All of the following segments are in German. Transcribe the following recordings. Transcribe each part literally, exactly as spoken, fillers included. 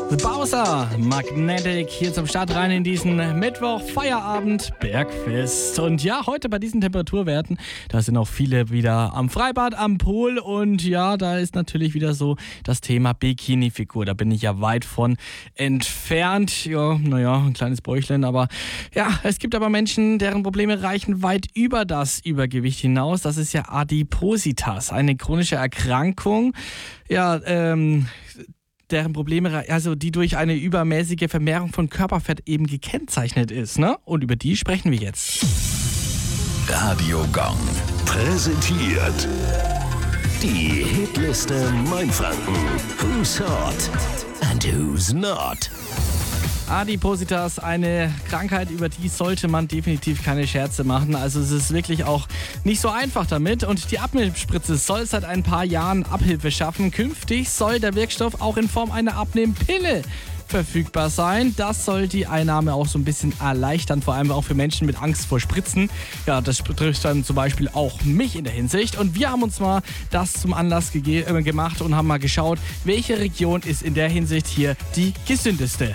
The Bowser, Magnetic, hier zum Start rein in diesen Mittwoch, Feierabend, Bergfest. Und ja, heute bei diesen Temperaturwerten, da sind auch viele wieder am Freibad, am Pool. Und ja, da ist natürlich wieder so das Thema Bikini-Figur. Da bin ich ja weit von entfernt. Ja, naja, ein kleines Bäuchlein. Aber ja, es gibt aber Menschen, deren Probleme reichen weit über das Übergewicht hinaus. Das ist ja Adipositas, eine chronische Erkrankung. Ja, ähm... deren Probleme, also die durch eine übermäßige Vermehrung von Körperfett eben gekennzeichnet ist, ne? Und über die sprechen wir jetzt. Radio Gong präsentiert die Hitliste Mainfranken. Who's hot and who's not? Adipositas, eine Krankheit, über die sollte man definitiv keine Scherze machen. Also es ist wirklich auch nicht so einfach damit. Und die Abnehmspritze soll seit ein paar Jahren Abhilfe schaffen. Künftig soll der Wirkstoff auch in Form einer Abnehmpille verfügbar sein. Das soll die Einnahme auch so ein bisschen erleichtern, vor allem auch für Menschen mit Angst vor Spritzen. Ja, das betrifft dann zum Beispiel auch mich in der Hinsicht. Und wir haben uns mal das zum Anlass gege- äh, gemacht und haben mal geschaut, welche Region ist in der Hinsicht hier die gesündeste.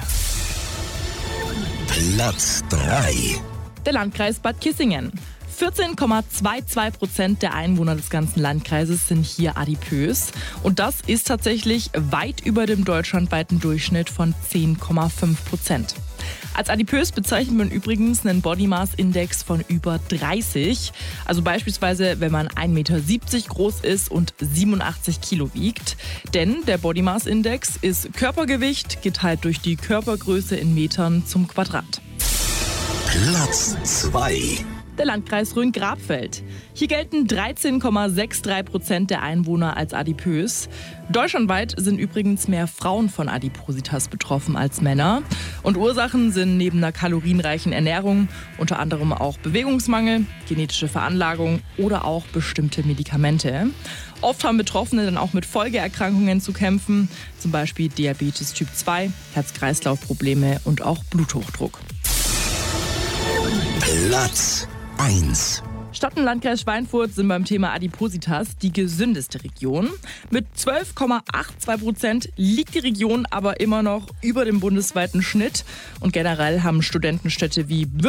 Platz drei. Der Landkreis Bad Kissingen. vierzehn Komma zweiundzwanzig Prozent der Einwohner des ganzen Landkreises sind hier adipös. Und das ist tatsächlich weit über dem deutschlandweiten Durchschnitt von zehn Komma fünf Prozent. Als adipös bezeichnet man übrigens einen Body Mass Index von über dreißig. Also beispielsweise, wenn man ein Meter siebzig groß ist und siebenundachtzig Kilo wiegt. Denn der Body Mass Index ist Körpergewicht geteilt durch die Körpergröße in Metern zum Quadrat. Platz zwei. Der Landkreis Rhön-Grabfeld. Hier gelten dreizehn Komma dreiundsechzig Prozent der Einwohner als adipös. Deutschlandweit sind übrigens mehr Frauen von Adipositas betroffen als Männer. Und Ursachen sind neben einer kalorienreichen Ernährung unter anderem auch Bewegungsmangel, genetische Veranlagung oder auch bestimmte Medikamente. Oft haben Betroffene dann auch mit Folgeerkrankungen zu kämpfen, zum Beispiel Diabetes Typ zwei, Herz-Kreislauf-Probleme und auch Bluthochdruck. Platz eins. Stadt und Landkreis Schweinfurt sind beim Thema Adipositas die gesündeste Region. Mit zwölf Komma zweiundachtzig Prozent liegt die Region aber immer noch über dem bundesweiten Schnitt. Und generell haben Studentenstädte wie